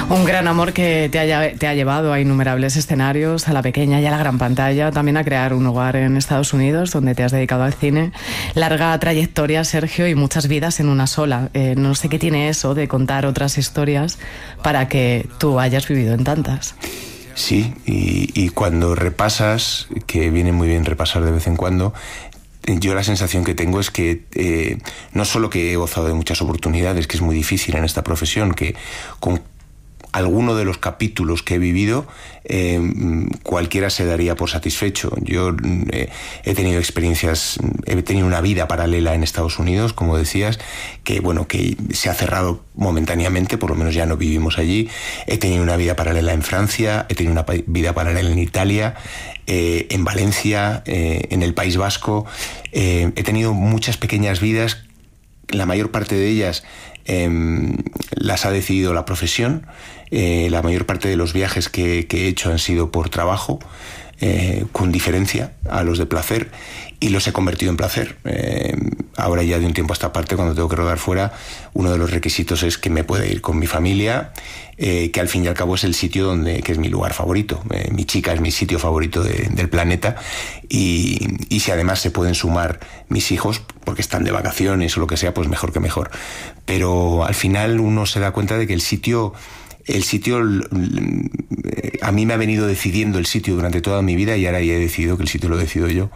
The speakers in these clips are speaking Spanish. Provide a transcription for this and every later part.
Un gran amor que te ha llevado a innumerables escenarios, a la pequeña y a la gran pantalla, también a crear un hogar en Estados Unidos, donde te has dedicado al cine. Larga trayectoria, Sergio, y muchas vidas en una sola. No sé qué tiene eso de contar otras historias para que tú hayas vivido en tantas. Sí, y cuando repasas, que viene muy bien repasar de vez en cuando, yo la sensación que tengo es que no solo que he gozado de muchas oportunidades, que es muy difícil en esta profesión, que con alguno de los capítulos que he vivido, cualquiera se daría por satisfecho. Yo he tenido experiencias, he tenido una vida paralela en Estados Unidos, como decías, que se ha cerrado momentáneamente, por lo menos ya no vivimos allí. He tenido una vida paralela en Francia, he tenido una vida paralela en Italia, en Valencia, en el País Vasco. He tenido muchas pequeñas vidas, la mayor parte de ellas las ha decidido la profesión. La mayor parte de los viajes que he hecho han sido por trabajo, con diferencia a los de placer, y los he convertido en placer. Ahora ya de un tiempo a esta parte, cuando tengo que rodar fuera, uno de los requisitos es que me pueda ir con mi familia, que al fin y al cabo es el sitio que es mi lugar favorito. Mi chica es mi sitio favorito del planeta, y si además se pueden sumar mis hijos porque están de vacaciones o lo que sea, pues mejor que mejor. Pero al final uno se da cuenta de que el sitio a mí me ha venido decidiendo el sitio durante toda mi vida, y ahora ya he decidido que el sitio lo decido yo,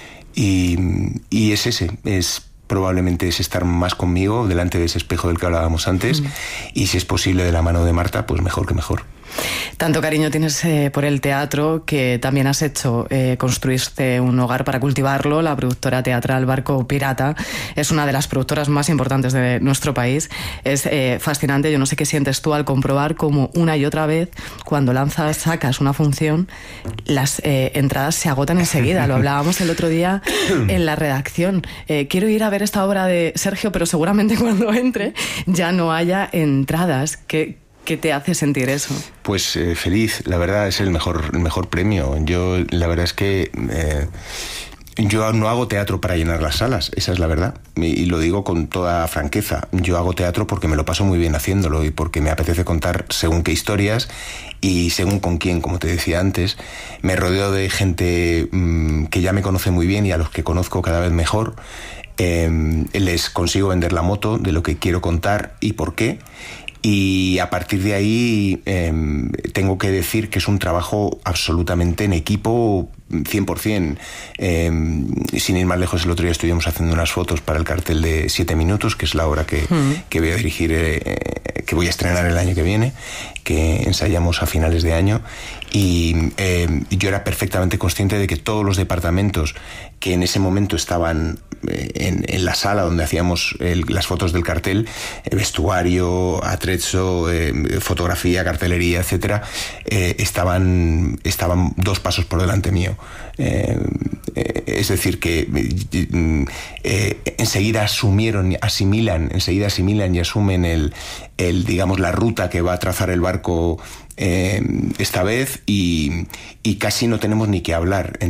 y es ese, probablemente es estar más conmigo delante de ese espejo del que hablábamos antes, y si es posible de la mano de Marta, pues mejor que mejor. Tanto cariño tienes por el teatro, que también has hecho, construiste un hogar para cultivarlo. La productora teatral Barco Pirata es una de las productoras más importantes de nuestro país. Es fascinante. Yo no sé qué sientes tú al comprobar cómo una y otra vez, cuando sacas una función, las entradas se agotan enseguida. Lo hablábamos el otro día en la redacción. Quiero ir a ver esta obra de Sergio, pero seguramente cuando entre ya no haya entradas. ¿Qué te hace sentir eso? Pues feliz, la verdad, es el mejor premio. Yo, la verdad es que yo no hago teatro para llenar las salas, esa es la verdad, y lo digo con toda franqueza. Yo hago teatro porque me lo paso muy bien haciéndolo, y porque me apetece contar según qué historias y según con quién, como te decía antes. Me rodeo de gente que ya me conoce muy bien y a los que conozco cada vez mejor. Les consigo vender la moto de lo que quiero contar y por qué. Y a partir de ahí tengo que decir que es un trabajo absolutamente en equipo, 100%. Sin ir más lejos, el otro día estuvimos haciendo unas fotos para el cartel de 7 minutos, que es la obra que voy a dirigir, que voy a estrenar el año que viene, que ensayamos a finales de año. Y yo era perfectamente consciente de que todos los departamentos que en ese momento estaban en la sala donde hacíamos las fotos del cartel, vestuario, atrezzo, fotografía, cartelería, etcétera, estaban 2 pasos por delante mío. Es decir, que enseguida asimilan y asumen digamos, la ruta que va a trazar el barco esta vez, y casi no tenemos ni que hablar.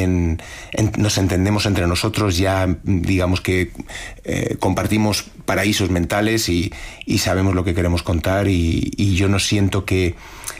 Nos entendemos entre nosotros, ya digamos que compartimos paraísos mentales y sabemos lo que queremos contar, y yo no siento que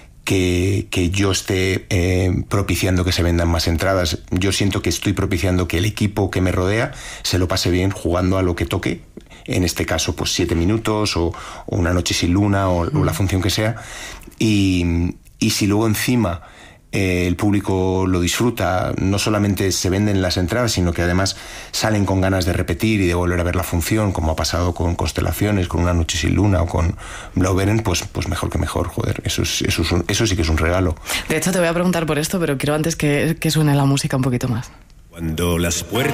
yo esté propiciando que se vendan más entradas. Yo siento que estoy propiciando que el equipo que me rodea se lo pase bien jugando a lo que toque. En este caso, pues 7 minutos o Una noche sin luna o la función que sea. Y si luego encima el público lo disfruta, no solamente se venden las entradas, sino que además salen con ganas de repetir y de volver a ver la función, como ha pasado con Constelaciones, con Una noche sin luna o con Blauberen, pues mejor que mejor, joder. Eso sí que es un regalo. De hecho, te voy a preguntar por esto, pero quiero antes que suene la música un poquito más. Cuando las puertas